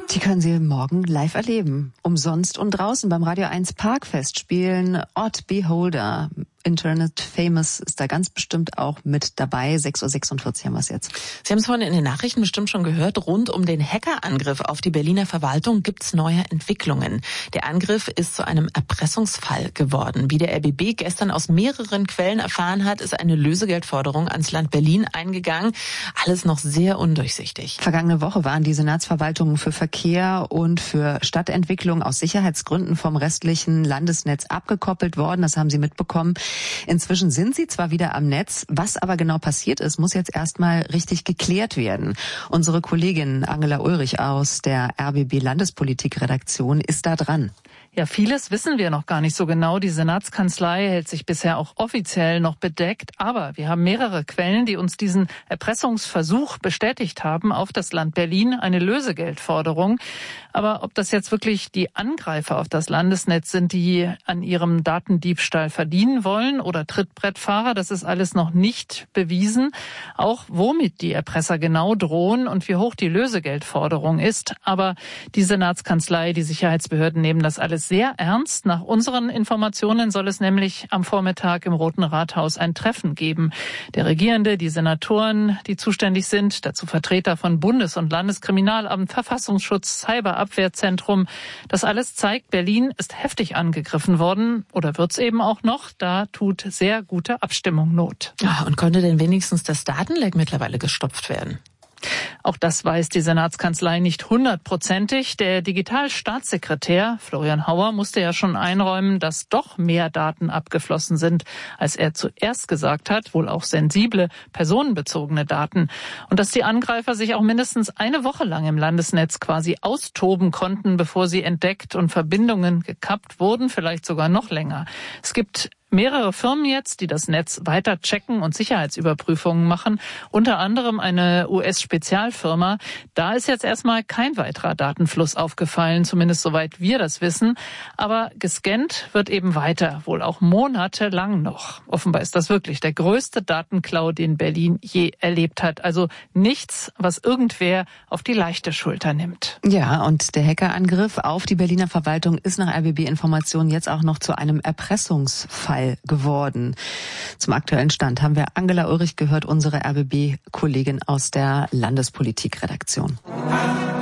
Die können Sie morgen live erleben. Umsonst und draußen beim Radio 1 Parkfest spielen Odd Beholder. Internet Famous ist da ganz bestimmt auch mit dabei. 6.46 Uhr haben wir es jetzt. Sie haben es vorhin in den Nachrichten bestimmt schon gehört. Rund um den Hackerangriff auf die Berliner Verwaltung gibt's neue Entwicklungen. Der Angriff ist zu einem Erpressungsfall geworden. Wie der RBB gestern aus mehreren Quellen erfahren hat, ist eine Lösegeldforderung ans Land Berlin eingegangen. Alles noch sehr undurchsichtig. Vergangene Woche waren die Senatsverwaltungen für Verkehr und für Stadtentwicklung aus Sicherheitsgründen vom restlichen Landesnetz abgekoppelt worden. Das haben Sie mitbekommen. Inzwischen sind sie zwar wieder am Netz, was aber genau passiert ist, muss jetzt erstmal richtig geklärt werden. Unsere Kollegin Angela Ulrich aus der RBB Landespolitik-Redaktion ist da dran. Ja, vieles wissen wir noch gar nicht so genau. Die Senatskanzlei hält sich bisher auch offiziell noch bedeckt. Aber wir haben mehrere Quellen, die uns diesen Erpressungsversuch bestätigt haben auf das Land Berlin, eine Lösegeldforderung. Aber ob das jetzt wirklich die Angreifer auf das Landesnetz sind, die an ihrem Datendiebstahl verdienen wollen oder Trittbrettfahrer, das ist alles noch nicht bewiesen. Auch womit die Erpresser genau drohen und wie hoch die Lösegeldforderung ist. Aber die Senatskanzlei, die Sicherheitsbehörden nehmen das alles sehr ernst. Nach unseren Informationen soll es nämlich am Vormittag im Roten Rathaus ein Treffen geben. Der Regierende, die Senatoren, die zuständig sind, dazu Vertreter von Bundes- und Landeskriminalamt, Verfassungsschutz, Cyberabwehrzentrum. Das alles zeigt, Berlin ist heftig angegriffen worden oder wird's eben auch noch. Da tut sehr gute Abstimmung Not. Ja, und konnte denn wenigstens das Datenleck mittlerweile gestopft werden? Auch das weiß die Senatskanzlei nicht 100%. Der Digitalstaatssekretär Florian Hauer musste ja schon einräumen, dass doch mehr Daten abgeflossen sind, als er zuerst gesagt hat, wohl auch sensible, personenbezogene Daten. Und dass die Angreifer sich auch mindestens eine Woche lang im Landesnetz quasi austoben konnten, bevor sie entdeckt und Verbindungen gekappt wurden, vielleicht sogar noch länger. Es gibt mehrere Firmen jetzt, die das Netz weiter checken und Sicherheitsüberprüfungen machen, unter anderem eine US-Spezialfirma. Da ist jetzt erstmal kein weiterer Datenfluss aufgefallen, zumindest soweit wir das wissen. Aber gescannt wird eben weiter, wohl auch monatelang noch. Offenbar ist das wirklich der größte Datenklau, den Berlin je erlebt hat. Also nichts, was irgendwer auf die leichte Schulter nimmt. Ja, und der Hackerangriff auf die Berliner Verwaltung ist nach RBB-Informationen jetzt auch noch zu einem Erpressungsfall geworden. Zum aktuellen Stand haben wir Angela Ulrich gehört, unsere RBB-Kollegin aus der Landespolitik-Redaktion.